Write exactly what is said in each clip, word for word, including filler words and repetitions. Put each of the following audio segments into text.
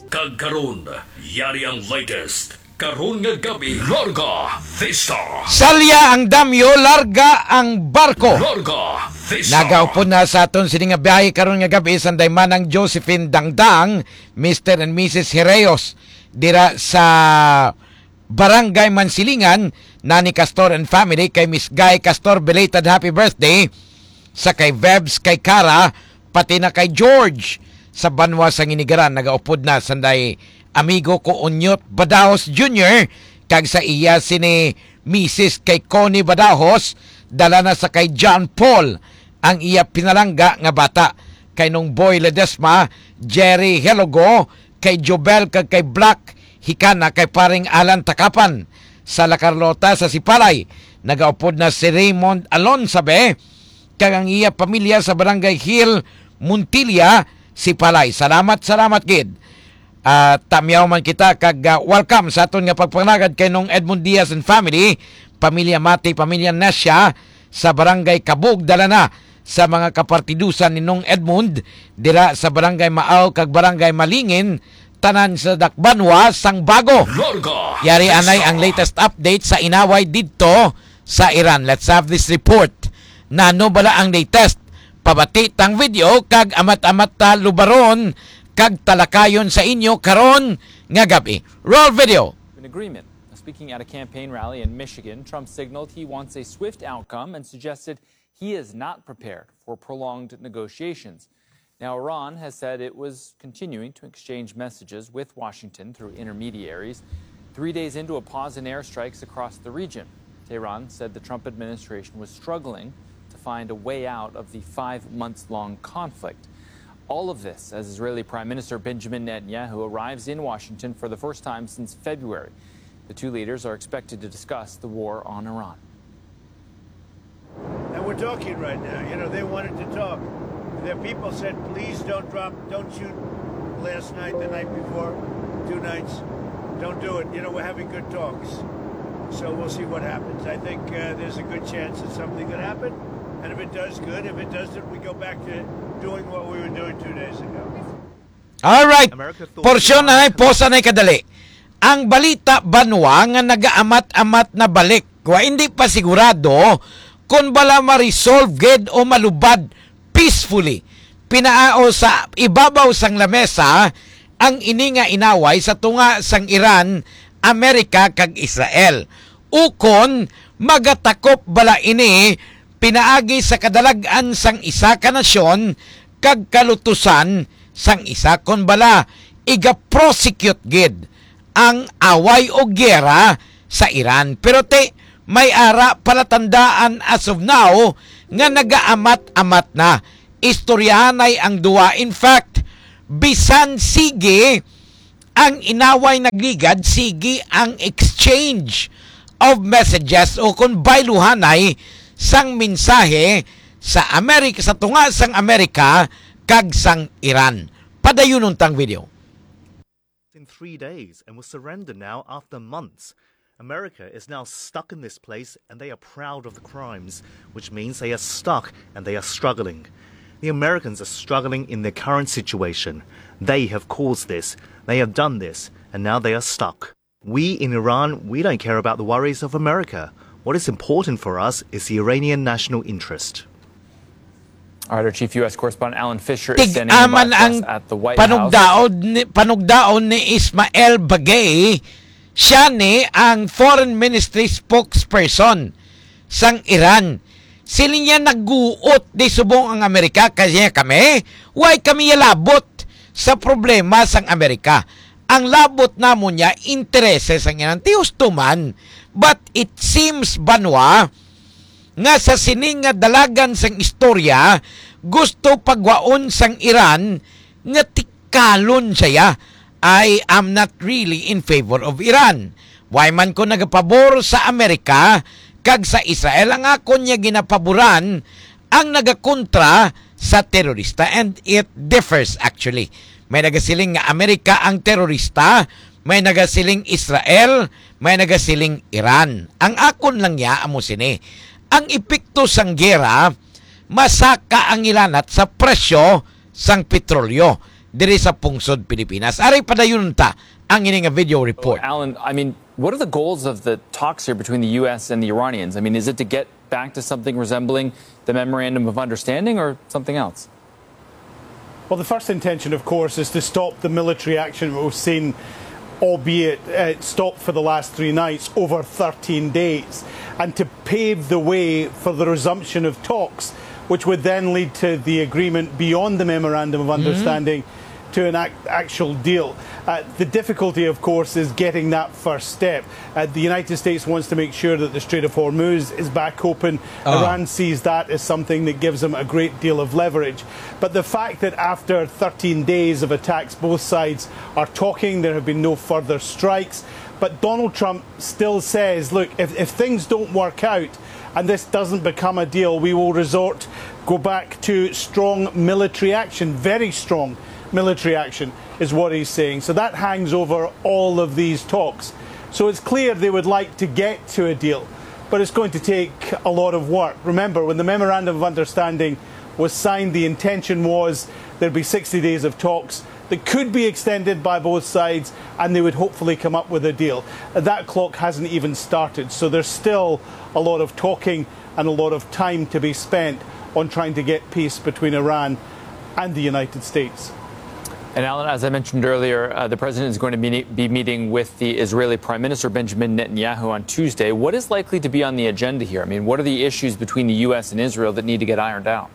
kag karon, yari ang latest. Karon nga gabi, Larga Vista. Salya ang damyo, larga ang barko. Larga Vista. Nagaupod na sa aton sini nga biyahe karon nga gabi sanday manang Josephine Dangdang, Mister and Missus Hireos dira sa Barangay Mansilingan, Nani Castor and family, kay Miss Guy Castor belated happy birthday, sa kay Vebs, kay Cara, pati na kay George sa Banwa sang Inigaran. Nagaupod na sanday amigo ko Unyot Badahos Junior kag sa iya sini Missus kay Connie Badahos, dala na sa kay John Paul ang iya pinalangga nga bata, kay nung Boy Ledesma, Jerry Helogo, kay Jobel kag kay Black Hikana, kay paring Alan Takapan sa La Carlota sa Sipalay. Nagaupod na si Raymond Alonsabe kag ang iya pamilya sa Barangay Hill Muntilla, Sipalay. Salamat, salamat gid. Uh, tamyaw man kita kag uh, welcome sa aton nga pagpanagad kay nung Edmund Diaz and family, pamilya Mati, pamilya Nasya sa Barangay Kabug, dala na sa mga kapartidusan ni nung Edmund dira sa Barangay Maaw kag Barangay Malingin, tanan sa Dakbanwa, Sangbago. Yari anay ang latest update sa inaway didto sa Iran. Let's have this report. Nano bala ang latest? Pabati tang video kag amat-amat ta lubaron kag talakayon sa inyo karon nga gabi. Roll video. An agreement. Speaking at a campaign rally in Michigan, Trump signaled he wants a swift outcome and suggested he is not prepared for prolonged negotiations. Now, Iran has said it was continuing to exchange messages with Washington through intermediaries, three days into a pause in airstrikes across the region. Tehran said the Trump administration was struggling to find a way out of the five months long conflict. All of this as Israeli Prime Minister Benjamin Netanyahu arrives in Washington for the first time since February. The two leaders are expected to discuss the war on Iran. And we're talking right now. You know, they wanted to talk. Their people said, please don't drop, don't shoot last night, the night before, two nights. Don't do it. You know, we're having good talks. So we'll see what happens. I think uh, there's a good chance that something could happen. And if it does, good. If it doesn't, we go back to doing what we were doing two days ago. Alright, porsyon na ay posa na kadali. Ang balita banwa nga nagaamat-amat na balik. Kung hindi pa sigurado kung bala ma-resolve ged o malubad peacefully. Pinaao sa ibabaw sang lamesa ang ininga inaway sa tunga sang Iran, Amerika kag Israel. Ukon magatakop bala ini pinaagi sa kadalagan sang isa ka nasyon kag kalutusan sang isa kon bala iga-prosecute gid ang away o gera sa Iran. Pero te, may ara palatandaan as of now nga nagaamat-amat na. Istoryahanay ang duwa. In fact, bisan sige ang inaway nagligad, sige ang exchange of messages o kung bayluhanay sang mensahe sa Amerika, sa tunga sang Amerika kag sang Iran. Padayon untang video. In three days and will surrender now after months. America is now stuck in this place and they are proud of the crimes, which means they are stuck and they are struggling. The Americans are struggling in their current situation. They have caused this, they have done this, and now they are stuck. We in Iran, we don't care about the worries of America. What is important for us is the Iranian national interest. All right, our chief U S correspondent Alan Fisher is standing Tig-aman by ang us at the White panugdaon ni, panugdaon ni Ismael Bagay. Siya ni ang foreign ministry spokesperson sang Iran. Sila niya nag-uot di subong ang Amerika kasi kami, why kami yalabot sa problema sang Amerika. Ang labot namo niya intereses sang Iran. Tiustuman, but it seems banwa nga sa sining nga dalagan sang istorya gusto pagwaon sang Iran nga tikalon siya. I am not really in favor of Iran. Why man ko nagapabor sa Amerika kag sa Israel, ang ako niya ginapaboran ang nagakontra sa terorista, and it differs actually. May nagasiling nga Amerika ang terorista, may nagasiling Israel, may nagasiling Iran. Ang akon lang niya amo sini. Ang epekto sang gera masaka ang ilanat sa presyo sang petrolyo. diri sa pungsod Pilipinas. Aray padayon ta ang ini nga video report. Alan, I mean, what are the goals of the talks here between the U S and the Iranians? I mean, is it to get back to something resembling the Memorandum of Understanding or something else? Well, the first intention, of course, is to stop the military action we've seen, albeit uh, stopped for the last three nights, over thirteen days, and to pave the way for the resumption of talks, which would then lead to the agreement beyond the Memorandum of Understanding mm-hmm. to an act, actual deal. Uh, the difficulty, of course, is getting that first step. Uh, the United States wants to make sure that the Strait of Hormuz is back open. Oh. Iran sees that as something that gives them a great deal of leverage. But the fact that after thirteen days of attacks, both sides are talking, there have been no further strikes. But Donald Trump still says, look, if, if things don't work out and this doesn't become a deal, we will resort, go back to strong military action, very strong military action is what he's saying. So that hangs over all of these talks. So it's clear they would like to get to a deal, but it's going to take a lot of work. Remember, when the Memorandum of Understanding was signed, the intention was there'd be sixty days of talks that could be extended by both sides, and they would hopefully come up with a deal. That clock hasn't even started, so there's still a lot of talking and a lot of time to be spent on trying to get peace between Iran and the United States. And Alan, as I mentioned earlier, uh, the president is going to be, be meeting with the Israeli Prime Minister Benjamin Netanyahu on Tuesday. What is likely to be on the agenda here? I mean, what are the issues between the U S and Israel that need to get ironed out?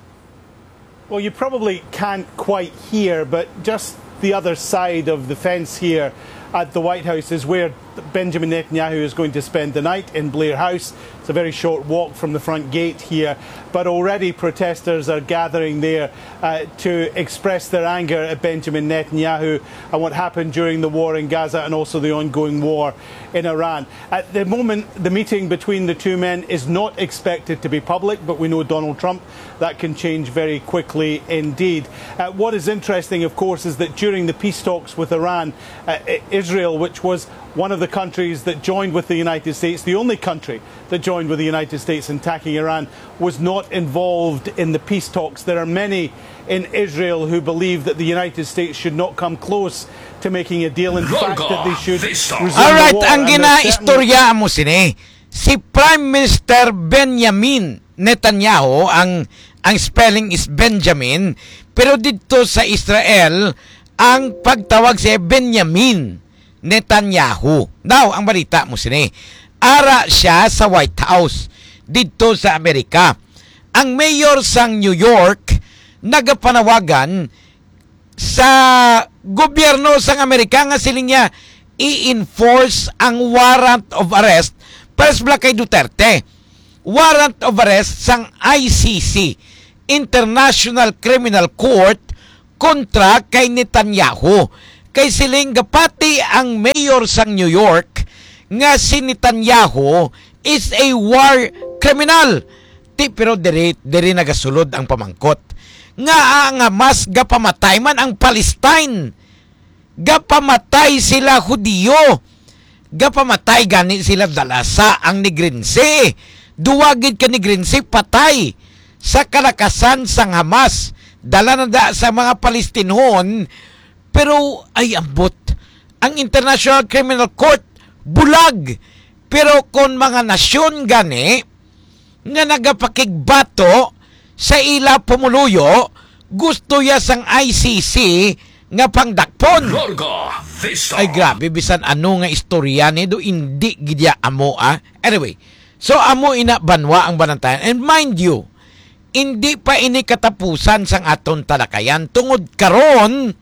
Well, you probably can't quite hear, but just the other side of the fence here at the White House is where Benjamin Netanyahu is going to spend the night, in Blair House. It's a very short walk from the front gate here, but already protesters are gathering there uh, to express their anger at Benjamin Netanyahu and what happened during the war in Gaza and also the ongoing war in Iran. At the moment, the meeting between the two men is not expected to be public, but we know Donald Trump, that can change very quickly indeed. Uh, what is interesting, of course, is that during the peace talks with Iran, uh, Israel, which was one of the countries that joined with the United States, the only country that joined with the United States in attacking Iran, was not involved in the peace talks. There are many in Israel who believe that the United States should not come close to making a deal. In fact, that they should resume Alright, the war. ang gina-istorya mo sini, si Prime Minister Benjamin Netanyahu, ang ang spelling is Benjamin, pero dito sa Israel, ang pagtawag siya Benjamin Netanyahu. Now, ang balita mo sini, ara siya sa White House dito sa Amerika. Ang mayor sang New York nagapanawagan sa gobyerno sang Amerika nga siling niya i-enforce ang warrant of arrest para sa kay Duterte. Warrant of arrest sang I C C, International Criminal Court, kontra kay Netanyahu. Kay siling gapati ang mayor sang New York nga si Netanyahu is a war criminal. Ti pero diri diri nagasulod ang pamangkot. Nga ang Hamas gapamatay man ang Palestine. Gapamatay sila Hudiyo. Gapamatay gani sila dalasa ang Negrinse. Duwagid ka Negrinse patay sa kalakasan sang Hamas. Dala na da sa mga Palestinhon. Pero ay ambot, ang International Criminal Court bulag. Pero kung mga nasyon gani nga nagapakigbato sa ila pumuluyo, gusto ya sang I C C nga pangdakpon. Ay grabe, bisan ano nga istorya ni do hindi gidya amo ah. Anyway, so amo ina banwa ang banantayan. And mind you, hindi pa ini katapusan sang aton talakayan tungod karon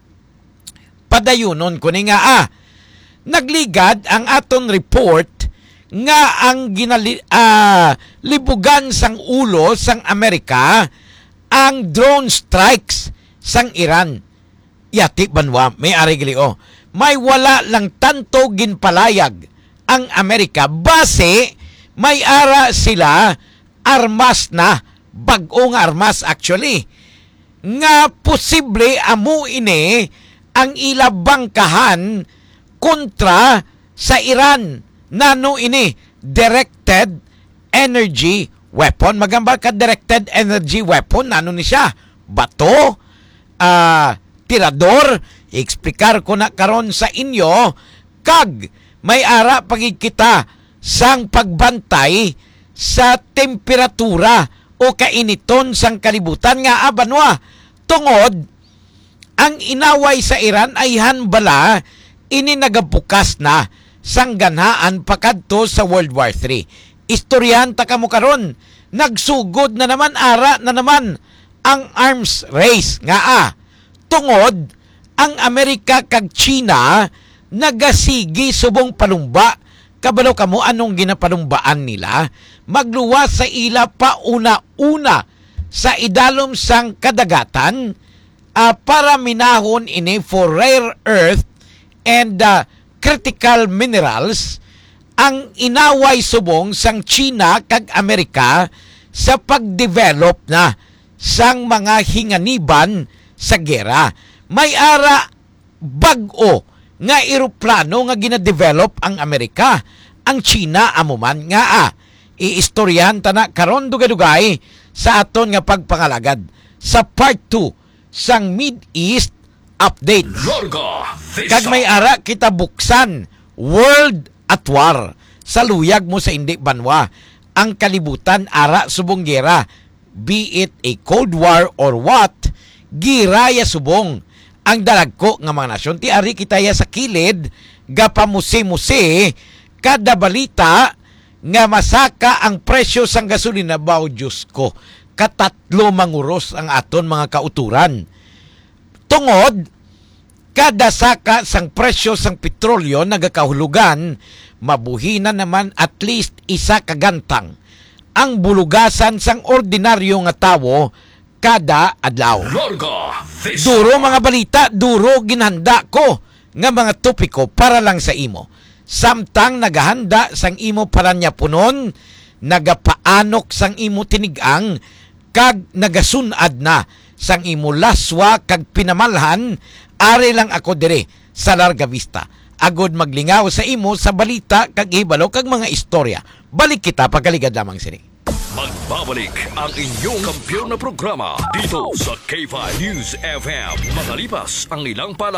padayunon ko ni nga ah, nagligad ang aton report nga ang ginali, ah, libugan sang ulo sang Amerika ang drone strikes sang Iran. Yati banwa, may arigli o. May wala lang tanto ginpalayag ang Amerika base may ara sila armas na, bag-ong armas actually, nga posible amo ini ang ilabangkahan kontra sa Iran. Nano ini directed energy weapon. Magambal ka directed energy weapon. Nano ni siya? Bato, uh, tirador, explicar ko na karon sa inyo, kag may ara pagig kita sang pagbantay sa temperatura o kainiton sang kalibutan nga abanwa. Tungod, ang inaway sa Iran ay hanbala ini nagabukas na sang ganhaan pakadto sa World War Three. Istoryahan ta kamo karon, nagsugod na naman ara na naman ang arms race nga ah. Tungod, ang Amerika kag China nagasigi subong palumba. Kabalo kamo anong ginapalumbaan nila? Magluwas sa ila pa una-una sa idalom sang kadagatan uh, para minahon ini for rare earth and uh, critical minerals ang inaway subong sang China kag Amerika sa pagdevelop na sang mga hinganiban sa gera. May ara bag-o nga eroplano nga gina-develop ang Amerika. Ang China amuman nga ah. Iistoryahan ta na karon dugay-dugay sa aton nga pagpangalagad sa part two sang Mid-East Update. Larga Kag may ara kita buksan World at War. Sa luyag mo sa indi banwa, ang kalibutan ara subong gera, be it a Cold War or what, giraya subong ang dalagko nga mga nasyon. Ti ari kita ya sa kilid gapamusi-musi kada balita nga masaka ang presyo sang gasolina. Bao Diyos ko, katatlo manguros ang aton mga kauturan. Tungod, kada saka sang presyo sang petrolyo nagakahulugan, mabuhina naman at least isa kagantang ang bulugasan sang ordinaryo nga tawo kada adlaw. Larga Duro mga balita, duro ginhanda ko nga mga topiko para lang sa imo. Samtang naghahanda sang imo paranya punon, nagapaanok sang imo tinigang, kag nagasunad na sang imo laswa kag pinamalhan, ari lang ako dire sa Larga Vista. Agod maglingaw sa imo sa balita kag hibalo kag mga istorya. Balik kita pagkaligad lamang sini. Magbabalik ang inyong kampiyon na programa dito sa K five News F M. Makalipas ang ilang pala